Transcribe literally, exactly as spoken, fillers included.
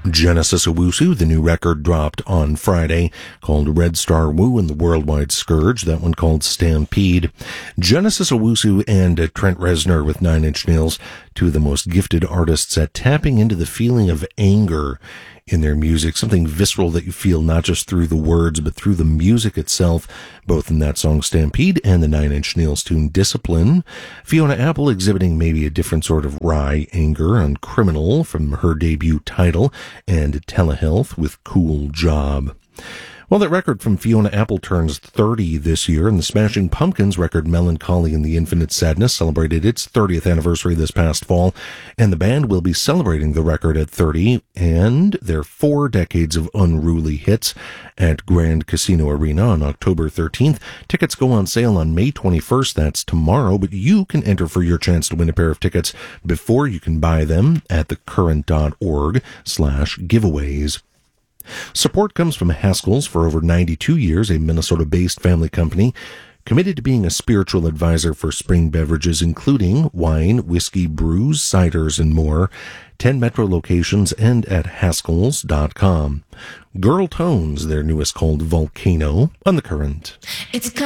Genesis Owusu, the new record dropped on Friday called Red Star Woo and the Worldwide Scourge, that one called Stampede. Genesis Owusu and uh, Trent Reznor with Nine Inch Nails, two of the most gifted artists at tapping into the feeling of anger in their music, something visceral that you feel not just through the words but through the music itself, both in that song Stampede and the Nine Inch Nails tune Discipline. Fiona Apple exhibiting maybe a different sort of wry anger on Criminal from her debut title, and Telehealth with Cool Job. Well, that record from Fiona Apple turns thirty this year, and the Smashing Pumpkins record Melancholy and the Infinite Sadness celebrated its thirtieth anniversary this past fall, and the band will be celebrating the record at thirty and their four decades of unruly hits at Grand Casino Arena on October thirteenth. Tickets go on sale on May twenty-first, that's tomorrow, but you can enter for your chance to win a pair of tickets before you can buy them at thecurrent.org slash giveaways. Support comes from Haskell's for over ninety-two years, a Minnesota-based family company committed to being a spiritual advisor for spring beverages, including wine, whiskey, brews, ciders, and more. Ten Metro locations and at Haskells dot com. Girl Tones, their newest called Volcano, on The Current. It's